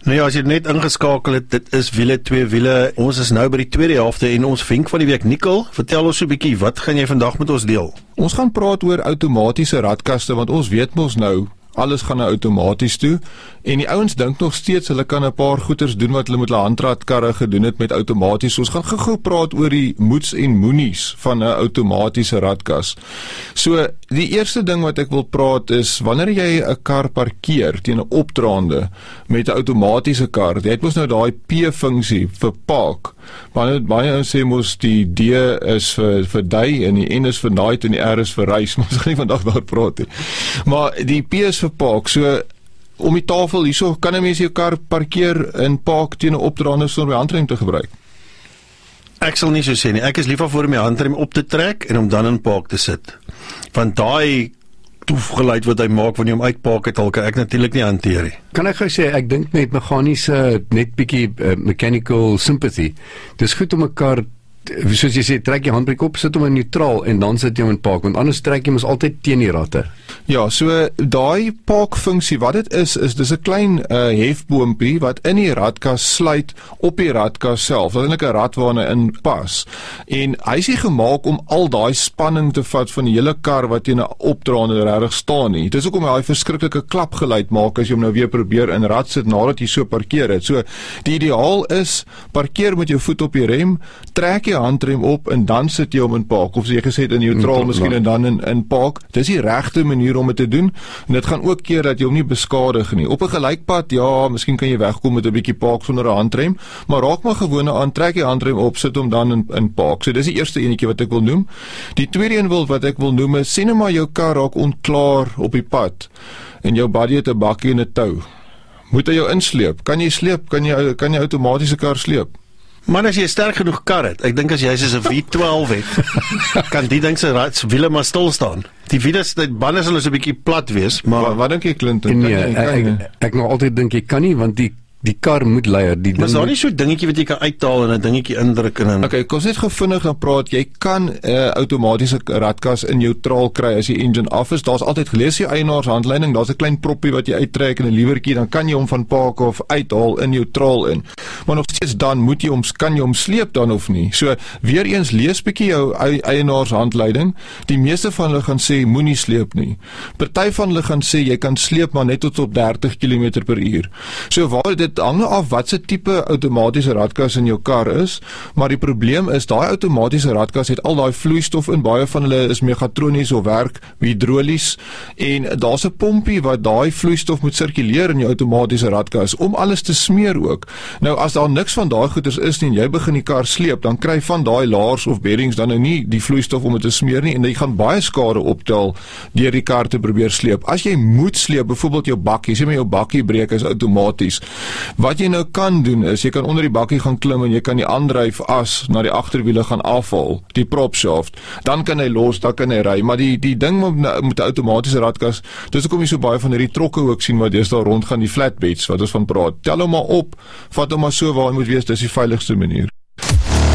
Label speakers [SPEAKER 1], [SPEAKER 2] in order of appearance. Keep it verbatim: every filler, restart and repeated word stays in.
[SPEAKER 1] Nou ja, as jy net ingeskakel het, dit is wiele, twee wiele. Ons is nou by die tweede helfte en ons wenk van die week, Nicole, vertel ons so 'n bietjie, wat gaan jy vandag met ons deel?
[SPEAKER 2] Ons gaan praat oor outomatiese radkaste, want ons weet mos nou, alles gaan nou outomaties toe, en die ouens dink nog steeds, hulle kan 'n paar goeders doen wat hulle met hulle handradkarre gedoen het met outomaties. So ons gaan gou-gou praat oor die moets en moenies van 'n outomatiese radkas. So, die eerste ding wat ek wil praat is, wanneer jy 'n kar parkeer teen 'n opdraande met 'n outomatiese kar, jy het mos nou daai P-funksie vir park, maar baie ouens sê mos die D is vir, vir day, en die N is vir night, en die R is vir reis, maar ons gaan nie vandag daar praat nie. Maar die P is vir park, so om die tafel hierso, kan 'n mens jou kar parkeer in park teen 'n opdraande sonder my handrem te gebruik?
[SPEAKER 1] Ek sal nie so sê nie, ek is liever voor om my handrem op te trek en om dan in park te sit. Want daai toefgeluid wat hy maak wanneer jy hom uitpark het, al kan ek natuurlik nie hanteer nie.
[SPEAKER 3] Kan ek gou sê, ek dink net meganiese, net bietjie uh, mechanical sympathy. Dis goed om 'n kar, soos jy sê, trek jy handbrake op, sit hom in neutraal en dan sit jy hom in park, want anders trek jy mos altyd teen die ratte.
[SPEAKER 2] Ja, so daai parkfunksie, wat dit is, is dis 'n klein uh, hefboompie wat in die radkas sluit op die radkas self. Dit is eintlik 'n rad waarna hy in pas. En hy is nie gemaak om al daai spanning te vat van die hele kar wat teen 'n opdraande regtig staan nie. Dis hoekom hy daai verskriklike klapgeluid maak as jy hom nou weer probeer in rad sit nadat jy so parkeer het. So die ideaal is, parkeer met jou voet op die rem, trek jy handrem op en dan sit jy hom in park, of jy gesê in neutraal miskien en dan in, in park. Dis die regte manier om dit te doen, en dit gaan ook keer dat jy hom nie beskadig nie. Op 'n gelykpad, ja, miskien kan jy wegkom met 'n bietjie park sonder 'n handrem, maar raak maar gewone aan, trek jy handrem op, sit hom dan in, in park. So dis die eerste enetjie wat ek wil noem. Die tweede een wil wat ek wil noem is, sien nou maar jou kar raak onklaar op die pad, en jou buddy het 'n bakkie en 'n tou. Moet hy jou insleep? Kan jy sleep? Kan jy, kan jy outomatiese kar sleep?
[SPEAKER 1] Maar as jy 'n sterk genoeg kar het, ek dink as jy soos 'n V twaalf het, kan die ding se wiele maar stil staan. Die wiele, die bande sal so 'n bietjie plat wees, maar
[SPEAKER 2] Wat, wat dink jy, Clinton?
[SPEAKER 3] Nee,
[SPEAKER 2] Kan jy-
[SPEAKER 3] ek,
[SPEAKER 2] kan jy-
[SPEAKER 3] ek, ek nog altyd dink jy kan nie, want die die kar moet leier, die
[SPEAKER 1] maar is daar
[SPEAKER 3] ding
[SPEAKER 1] nie so 'n dingetjie wat jy kan uithaal en 'n dingetjie indruk en dan
[SPEAKER 2] Okay, kom ons net gou vinnig gaan praat. Jy kan 'n uh, outomatiese radkas in neutraal kry as die engine af is. Daar's altyd gelees die eienaarshandleiding, daar's 'n klein proppie wat jy uittrek en 'n liewertjie, dan kan jy hom van park of uithaal in neutraal in. Maar nog steeds dan moet jy hom, kan jy hom sleep dan of nie. So weer eens, lees bietjie jou eienaarshandleiding. Die meeste van hulle gaan sê moenie sleep nie. Party van hulle gaan sê jy kan sleep maar net tot op dertig kilometer per uur. So waar dit hang af wat se tipe outomatiese radkas in jou kar is, maar die probleem is daai outomatiese radkas het al daai vloeistof in, baie van hulle is megatronies of werk hidrolies, en daar's 'n pompie wat daai vloeistof moet sirkuleer in jou outomatiese radkas om alles te smeer ook. Nou as daar niks van daai goeders is nie en jy begin die kar sleep, dan kry van daai laars of bearings dan nou nie die vloeistof om dit te smeer nie, en jy gaan baie skade optel deur die kar te probeer sleep. As jy moet sleep, byvoorbeeld jou bakkie, sê maar jou bakkie breek is outomaties. Wat jy nou kan doen is, jy kan onder die bakkie gaan klim en jy kan die aandryf as na die agterwiele gaan afhaal, die propshaft. Dan kan hy los, dan kan hy ry. Maar die die ding met, met 'n outomatiese radkas, dis hoekom jy so baie van hierdie trokke ook sien wat deesdae rondgaan, die flatbeds wat ons van praat. Tel hom maar op, vat hom maar so waar hy moet wees, dis die veiligste manier.